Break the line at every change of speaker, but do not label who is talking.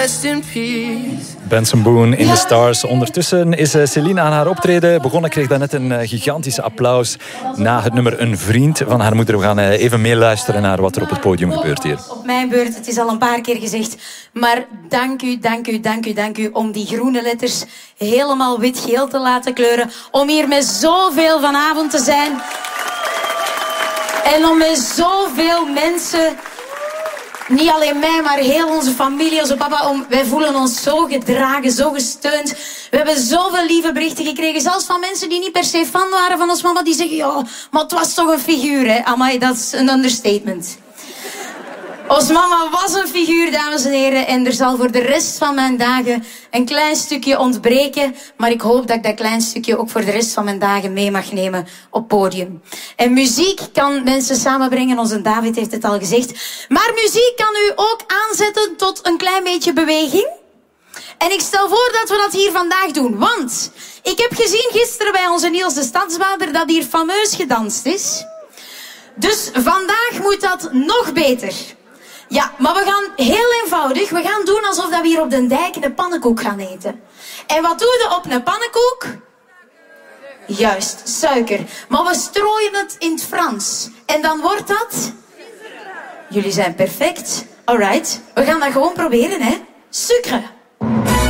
rest in peace.
Benson Boone in The Stars. Ondertussen is Céline aan haar optreden begonnen. Kreeg daarnet een gigantische applaus na het nummer Een Vriend van haar moeder. We gaan even meeluisteren naar wat er op het podium gebeurt hier.
Op mijn beurt, het is al een paar keer gezegd. Maar dank u om die groene letters helemaal wit-geel te laten kleuren. Om hier met zoveel vanavond te zijn. En om met zoveel mensen... Niet alleen mij, maar heel onze familie, onze papa. Wij voelen ons zo gedragen, zo gesteund. We hebben zoveel lieve berichten gekregen. Zelfs van mensen die niet per se fan waren van ons mama. Die zeggen, ja, maar het was toch een figuur, hè. Amai, dat is een understatement. Ons mama was een figuur, dames en heren. En er zal voor de rest van mijn dagen een klein stukje ontbreken. Maar ik hoop dat ik dat klein stukje ook voor de rest van mijn dagen mee mag nemen op podium. En muziek kan mensen samenbrengen. Onze David heeft het al gezegd. Maar muziek kan u ook aanzetten tot een klein beetje beweging. En ik stel voor dat we dat hier vandaag doen. Want ik heb gezien gisteren bij onze Niels de Stadsbader dat hier fameus gedanst is. Dus vandaag moet dat nog beter. Ja, maar we gaan heel eenvoudig. We gaan doen alsof we hier op de dijk een pannenkoek gaan eten. En wat doe je op een pannenkoek? Juist, suiker. Maar we strooien het in het Frans. En dan wordt dat... Jullie zijn perfect. Alright, we gaan dat gewoon proberen, hè. Sucre.